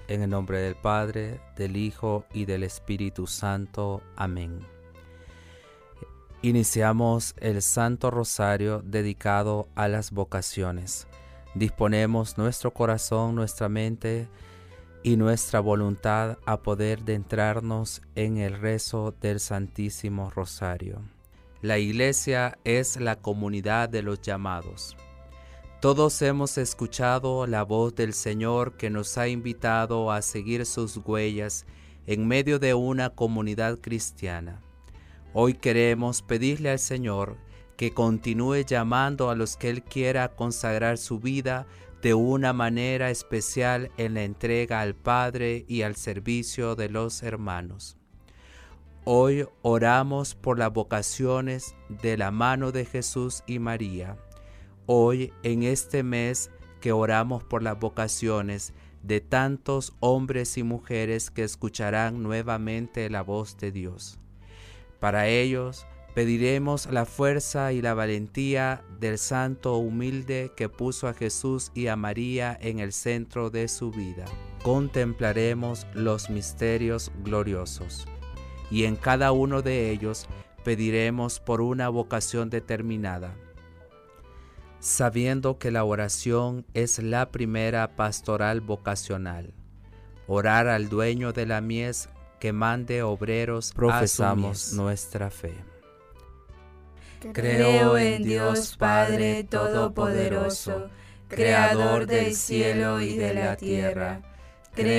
En el nombre del Padre, del Hijo y del Espíritu Santo. Amén. Iniciamos el Santo Rosario dedicado a las vocaciones. Disponemos nuestro corazón, nuestra mente y nuestra voluntad a poder adentrarnos en el rezo del Santísimo Rosario. La Iglesia es la comunidad de los llamados. Todos hemos escuchado la voz del Señor que nos ha invitado a seguir sus huellas en medio de una comunidad cristiana. Hoy queremos pedirle al Señor que continúe llamando a los que Él quiera consagrar su vida de una manera especial en la entrega al Padre y al servicio de los hermanos. Hoy oramos por las vocaciones de la mano de Jesús y María. Hoy, en este mes que oramos por las vocaciones de tantos hombres y mujeres que escucharán nuevamente la voz de Dios. Para ellos, pediremos la fuerza y la valentía del santo humilde que puso a Jesús y a María en el centro de su vida. Contemplaremos los misterios gloriosos y en cada uno de ellos pediremos por una vocación determinada, sabiendo que la oración es la primera pastoral vocacional. Orar al dueño de la mies que mande obreros. Profesamos nuestra fe. Creo en Dios Padre Todopoderoso, Creador del cielo y de la tierra.